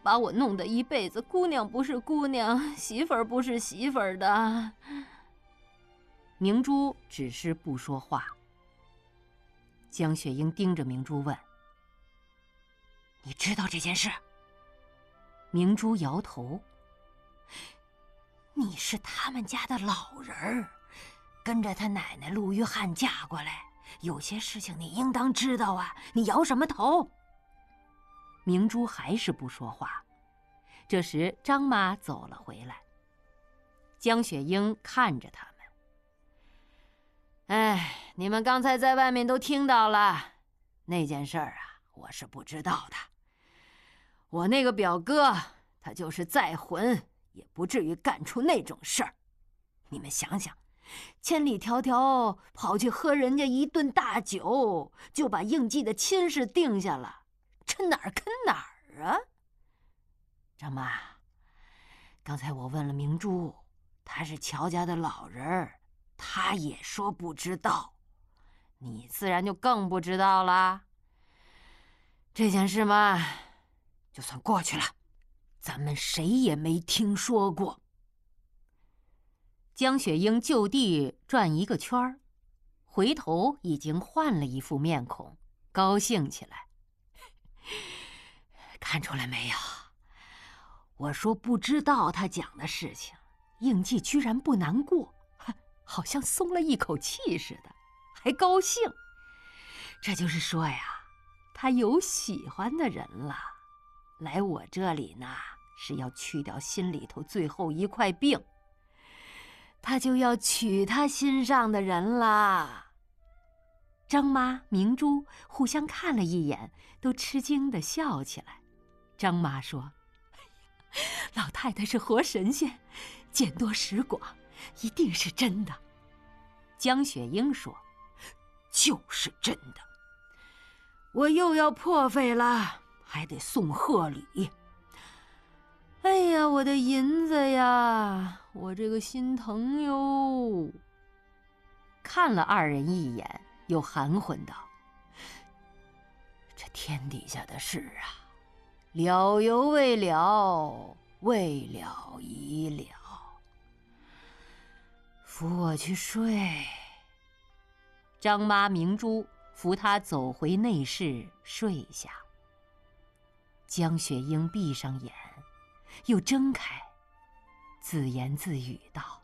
把我弄得一辈子姑娘不是姑娘，媳妇儿不是媳妇儿的。 明珠只是不说话。江雪英盯着明珠问：“你知道这件事？”明珠摇头：“你是他们家的老人儿，跟着他奶奶陆玉汉嫁过来，有些事情你应当知道啊，你摇什么头？”明珠还是不说话。这时张妈走了回来。江雪英看着他们：“哎，你们刚才在外面都听到了，那件事儿啊，我是不知道的。我那个表哥，他就是再混，也不至于干出那种事儿。你们想想，千里迢迢跑去喝人家一顿大酒，就把应季的亲事定下了，这哪儿跟哪儿啊？”张妈，刚才我问了明珠，她是乔家的老人儿，她也说不知道，你自然就更不知道了。这件事嘛，就算过去了，咱们谁也没听说过。江雪英就地转一个圈儿，回头已经换了一副面孔，高兴起来。看出来没有？我说不知道他讲的事情，应季居然不难过，好像松了一口气似的，还高兴。这就是说呀，他有喜欢的人了。来我这里呢，是要去掉心里头最后一块病，他就要娶他心上的人啦。张妈、明珠互相看了一眼，都吃惊地笑起来。张妈说：“老太太是活神仙，见多识广，一定是真的。”江雪英说：“就是真的，我又要破费了，还得送贺礼。哎呀，我的银子呀，我这个心疼哟。”看了二人一眼，又含混道：“这天底下的事啊，了犹未了，未了已了。扶我去睡。”张妈、明珠扶他走回内室睡下。江雪英闭上眼，又睁开，自言自语道：“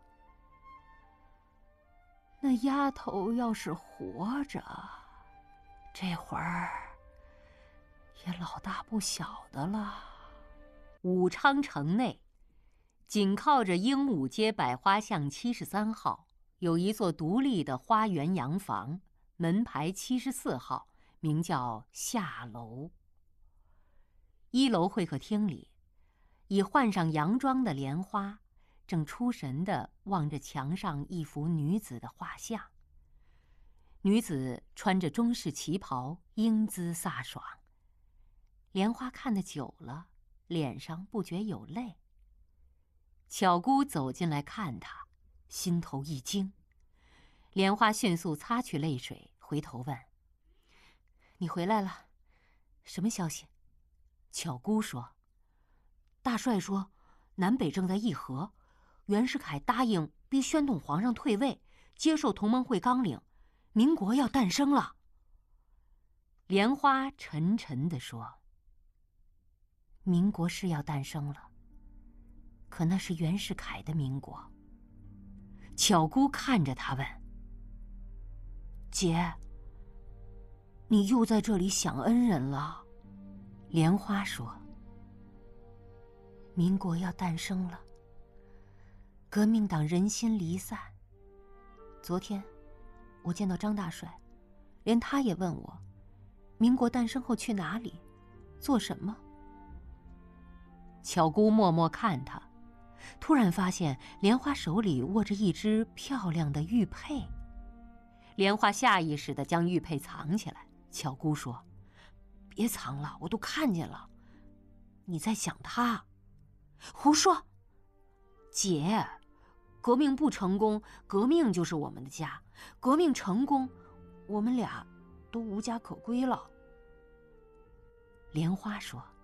那丫头要是活着，这会儿也老大不小的了。”武昌城内，紧靠着鹦鹉街百花巷73号，有一座独立的花园洋房，门牌74号，名叫夏楼。1楼会客厅里，已换上洋装的莲花正出神地望着墙上一幅女子的画像。女子穿着中式旗袍，英姿飒爽。莲花看得久了，脸上不觉有泪。巧姑走进来看她，心头一惊。莲花迅速擦去泪水，回头问：“你回来了，什么消息？”巧姑说：“大帅说，南北正在议和，袁世凯答应逼宣统皇上退位，接受同盟会纲领，民国要诞生了。”莲花沉沉地说：“民国是要诞生了，可那是袁世凯的民国。”巧姑看着他问：“姐，你又在这里想恩人了？”莲花说：“民国要诞生了，革命党人心离散。昨天我见到张大帅，连他也问我，民国诞生后去哪里，做什么？”巧姑默默看他，突然发现莲花手里握着一只漂亮的玉佩。莲花下意识地将玉佩藏起来。巧姑说：“别藏了，我都看见了，你在想他。”“胡说！姐，革命不成功，革命就是我们的家；革命成功，我们俩都无家可归了。”莲花说：“